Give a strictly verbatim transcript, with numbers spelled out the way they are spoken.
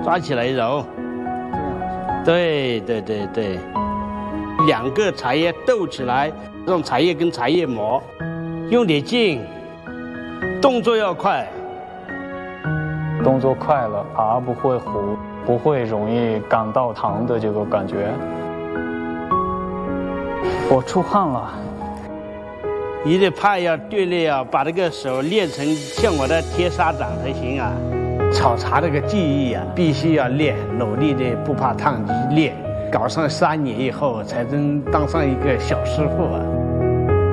抓起来揉。对对对对，两个茶叶斗起来，用茶叶跟茶叶磨，用点劲，动作要快。 动作快了，茶不会糊，不会容易感到糖的这个感觉。我出汗了。 你得怕要锻炼啊，把这个手练成像我的铁砂掌才行啊。炒茶这个技艺啊，必须要练，努力的不怕烫，练，搞上三年以后才能当上一个小师傅啊。